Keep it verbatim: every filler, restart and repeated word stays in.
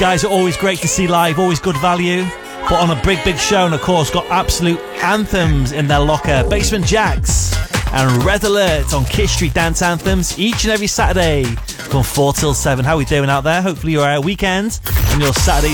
Guys are always great to see live, always good value. But on a big, big show, and of course, got absolute anthems in their locker. Basement Jaxx and Red Alert on Kiss Street Dance Anthems each and every Saturday from four till seven. How are we doing out there? Hopefully you're out weekend and your Saturday